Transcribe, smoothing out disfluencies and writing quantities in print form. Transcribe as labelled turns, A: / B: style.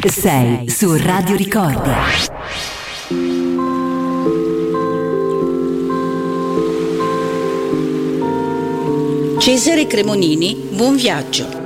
A: Sei su Radio Ricordi.
B: Cesare Cremonini, buon viaggio.